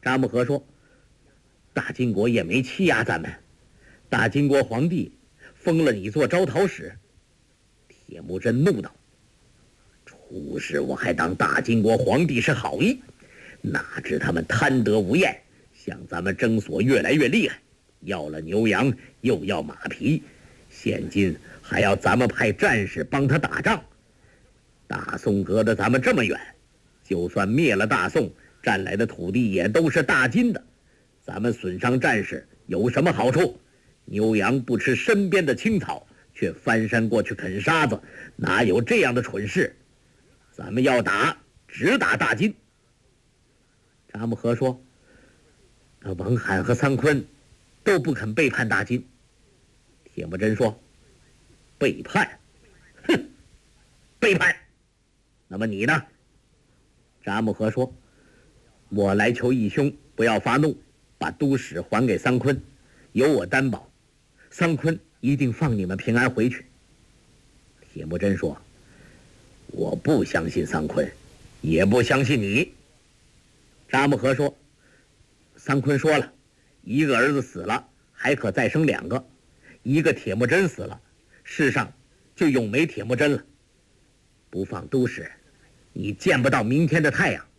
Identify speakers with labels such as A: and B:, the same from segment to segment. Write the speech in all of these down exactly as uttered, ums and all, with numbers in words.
A: 扎木合说：“大金国也没欺压咱们，大金国皇帝封了你做招讨使。”铁木真怒道：“初时我还当大金国皇帝是好意，哪知他们贪得无厌，向咱们征索越来越厉害，要了牛羊又要马匹，现今还要咱们派战士帮他打仗。大宋隔得咱们这么远，就算灭了大宋，占来的土地也都是大金的，咱们损伤战士有什么好处？牛羊不吃身边的青草，却翻山过去啃沙子，哪有这样的蠢事？咱们要打，只打大金。”扎木合说：“那王罕和桑昆都不肯背叛大金。”铁木真说：“背叛？哼，背叛！那么你呢？”扎木合说：“我来求义兄不要发怒，把都使还给桑昆，有我担保，桑昆一定放你们平安回去。”铁木真说：“我不相信桑昆，也不相信你。”扎木合说：“桑昆说了，一个儿子死了还可再生两个，一个铁木真死了，世上就永没铁木真了。不放都使，你见不到明天的太阳。”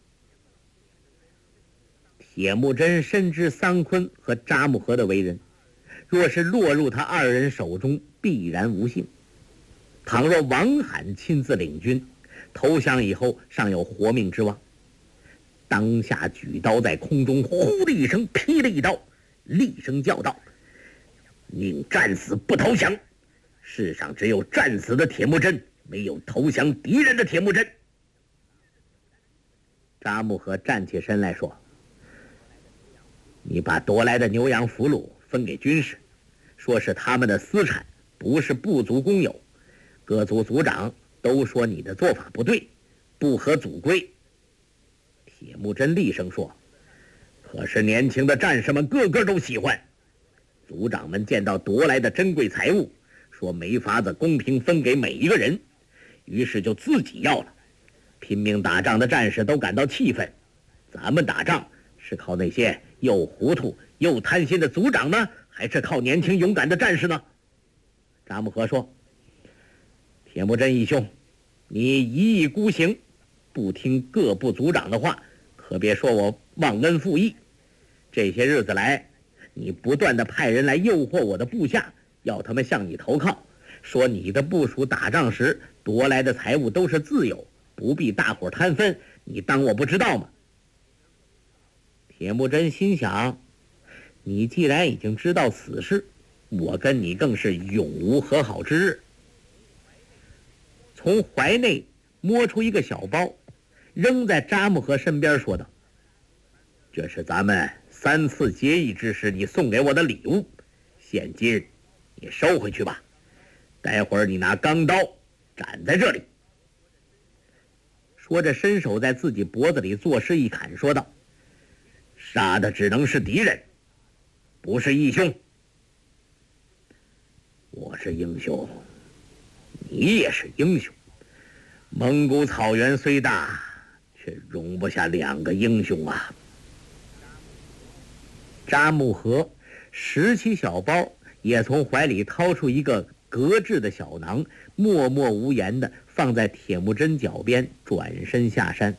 A: 铁木真深知桑昆和扎木合的为人，若是落入他二人手中，必然无幸。倘若王罕亲自领军投降以后，尚有活命之望。当下举刀在空中呼的一声劈了一刀，厉声叫道：“宁战死不投降！世上只有战死的铁木真，没有投降敌人的铁木真。”扎木合站起身来说：“你把夺来的牛羊俘虏分给军士，说是他们的私产，不是部族公有。各族族长都说你的做法不对，不合祖规。”铁木真厉声说：“可是年轻的战士们个个都喜欢。族长们见到夺来的珍贵财物，说没法子公平分给每一个人，于是就自己要了。拼命打仗的战士都感到气愤。咱们打仗是靠那些又糊涂又贪心的族长呢，还是靠年轻勇敢的战士呢？”扎木合说：“铁木真义兄，你一意孤行，不听各部族长的话，可别说我忘恩负义。这些日子来，你不断地派人来诱惑我的部下，要他们向你投靠，说你的部属打仗时夺来的财物都是自有，不必大伙摊分，你当我不知道吗？”铁木真心想，你既然已经知道此事，我跟你更是永无和好之日。从怀内摸出一个小包，扔在扎木合身边，说道：“这是咱们三次结义之时你送给我的礼物，现金你收回去吧。待会儿你拿钢刀斩在这里。”说着伸手在自己脖子里作势一砍，说道：“杀的只能是敌人，不是义兄。我是英雄，你也是英雄。蒙古草原虽大，却容不下两个英雄啊！”扎木合拾起小包，也从怀里掏出一个格制的小囊，默默无言地放在铁木真脚边，转身下山。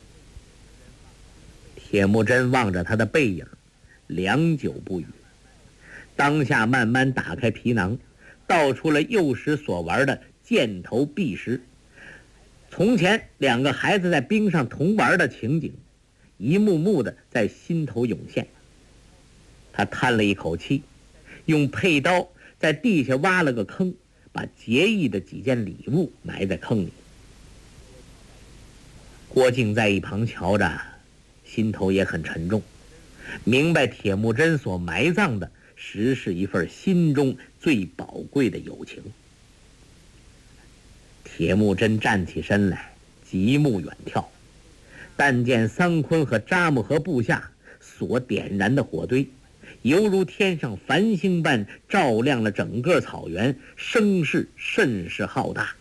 A: 铁木真望着他的背影，良久不语。当下慢慢打开皮囊，倒出了幼时所玩的箭头璧石。从前两个孩子在冰上同玩的情景，一幕幕的在心头涌现。他叹了一口气，用佩刀在地下挖了个坑，把结义的几件礼物埋在坑里。郭靖在一旁瞧着，心头也很沉重，明白铁木真所埋葬的实是一份心中最宝贵的友情。铁木真站起身来，极目远眺，但见桑昆和扎木合部下所点燃的火堆，犹如天上繁星般照亮了整个草原，声势甚是浩大。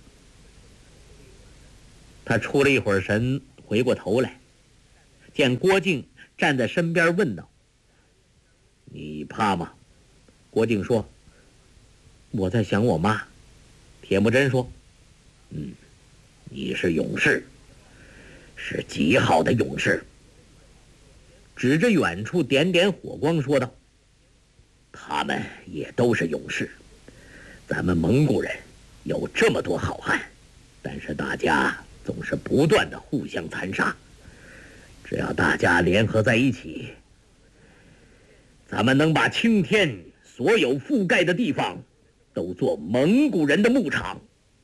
A: 他出了一会儿神，回过头来，见郭靖站在身边问道：“你怕吗？”郭靖说：“我在想我妈。”铁木真说：“嗯，你是勇士，是极好的勇士。”指着远处点点火光说道：“他们也都是勇士。咱们蒙古人有这么多好汉，但是大家总是不断的互相残杀。只要大家联合在一起，咱们能把青天所有覆盖的地方都做蒙古人的牧场。”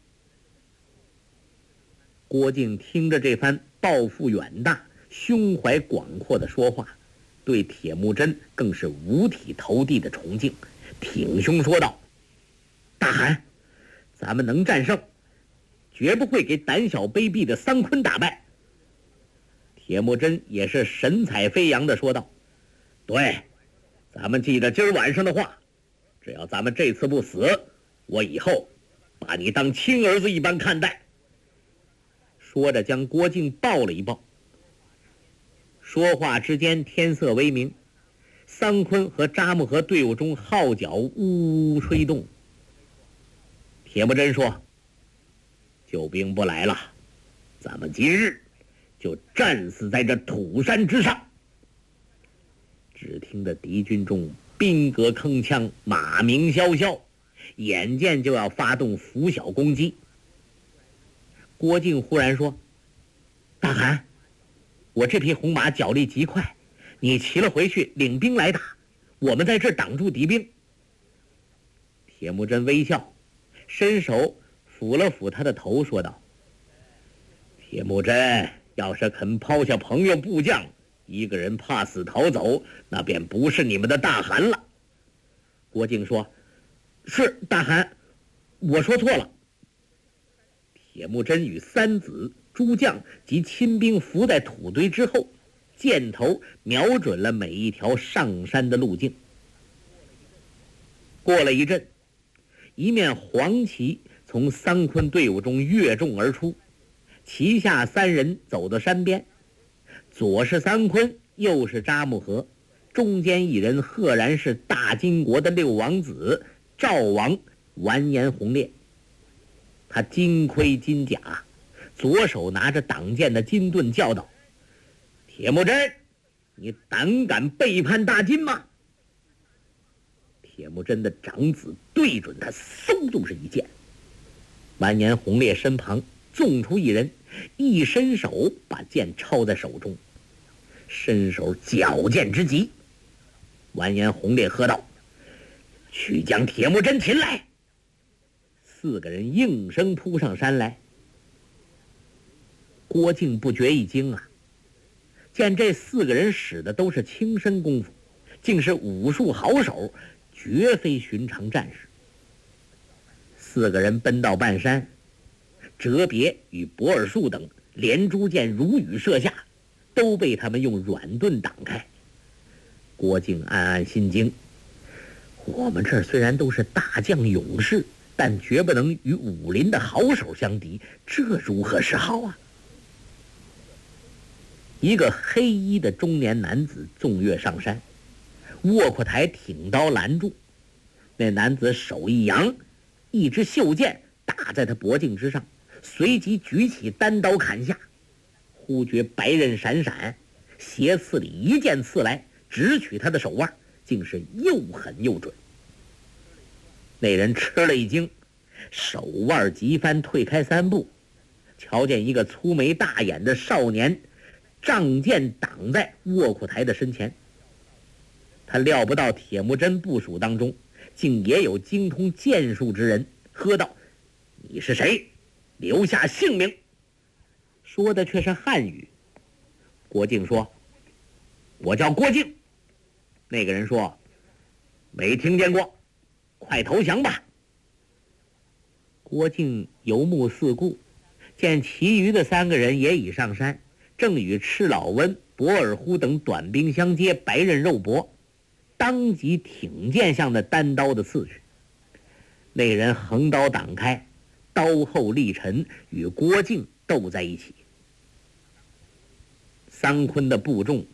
A: 郭靖听着这番抱负远大、胸怀广阔的说话，对铁木真更是五体投地的崇敬，挺胸说道：“大汗，咱们能战胜，绝不会给胆小卑鄙的桑坤打败。”铁木真也是神采飞扬地说道：“对，咱们记着今儿晚上的话，只要咱们这次不死，我以后把你当亲儿子一般看待。”说着将郭靖抱了一抱。说话之间天色微明，桑坤和扎木合队伍中号角呜呜吹动。铁木真说：“救兵不来了，咱们今日就战死在这土山之上。”只听得敌军中兵戈铿锵，马鸣萧萧，眼见就要发动拂晓攻击。郭靖忽然说：“大汗，我这匹红马脚力极快，你骑了回去领兵来打，我们在这儿挡住敌兵。”铁木真微笑，伸手抚了抚他的头，说道：“铁木真要是肯抛下朋友部将，一个人怕死逃走，那便不是你们的大汗了。”郭靖说：“是大汗，我说错了。”铁木真与三子、诸将及亲兵伏在土堆之后，箭头瞄准了每一条上山的路径。过了一阵，一面黄旗从桑坤队伍中跃众而出，旗下三人走到山边，左是桑坤，右是扎木合，中间一人赫然是大金国的六王子赵王完颜洪烈。他金盔金甲，左手拿着挡剑的金盾，叫道：“铁木真，你胆敢背叛大金吗？”铁木真的长子对准他，嗖就是一剑。完颜洪烈身旁纵出一人，一伸手把剑抄在手中，伸手矫健之极。完颜洪烈喝道：“去将铁木真擒来！”四个人应声扑上山来。郭靖不觉一惊啊，见这四个人使的都是轻身功夫，竟是武术好手，绝非寻常战士。四个人奔到半山，哲别与博尔术等连珠箭如雨射下，都被他们用软盾挡开。郭靖暗暗心惊，我们这儿虽然都是大将勇士，但绝不能与武林的好手相敌，这如何是好啊？一个黑衣的中年男子纵跃上山，卧阔台挺刀拦住。那男子手一扬，一支袖箭打在他脖颈之上，随即举起单刀砍下。忽觉白刃闪闪，斜刺里一剑刺来，直取他的手腕，竟是又狠又准。那人吃了一惊，手腕急翻，退开三步，瞧见一个粗眉大眼的少年仗剑挡在卧阔台的身前。他料不到铁木真部署当中竟也有精通剑术之人，喝道：“你是谁？留下姓名！”说的却是汉语。郭靖说：“我叫郭靖。”那个人说：“没听见过，快投降吧。”郭靖游目四顾，见其余的三个人也已上山，正与赤老温、博尔忽等短兵相接，白刃肉搏，当即挺剑向那单刀的刺去。那人横刀挡开，刀后立沉，与郭靖斗在一起。桑坤的部众